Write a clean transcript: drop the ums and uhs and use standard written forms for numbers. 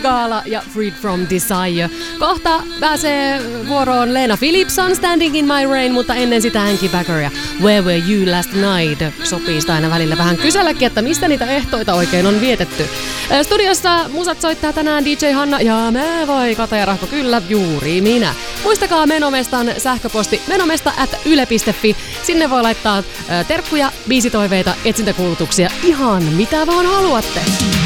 Gala ja Freed from Desire. Kohta pääsee vuoroon Lena Philipson, Standing in My Rain, mutta ennen sitä Hanky Bagger ja Where Were You Last Night. Sopii sitä aina välillä vähän kyselläkin, että mistä niitä ehtoita oikein on vietetty. Studiossa musat soittaa tänään DJ Hanna ja mä voi Kata ja Rahko, kyllä juuri minä. Muistakaa Menomestan sähköposti menomesta@yle.fi. Sinne voi laittaa terkkuja, biisitoiveita, etsintäkuulutuksia, ihan mitä vaan haluatte.